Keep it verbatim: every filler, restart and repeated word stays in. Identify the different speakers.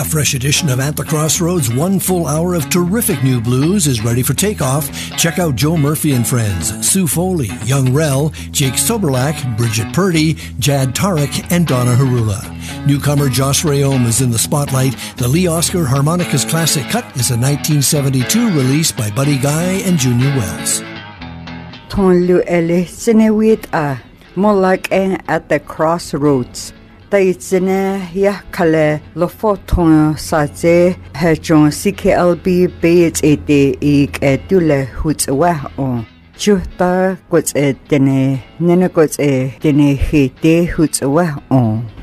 Speaker 1: A fresh edition of At the Crossroads, one full hour of terrific new blues is ready for takeoff. Check out Joe Murphy and Friends, Sue Foley, Young Rel, Jake Soberlak, Bridget Purdy, Jad Tarek, and Donna Harula. Newcomer Josh Rayom is in the spotlight. The Lee Oscar Harmonicas Classic Cut is a nineteen seventy-two release by Buddy Guy and Junior Wells.
Speaker 2: Ton lu ele sinewit a molak at the Crossroads. Taitsine ya kale lo foton saze hejon C K L B beit ete ik etule hutwa on chuta kots etene nene kots etene hite hutwa on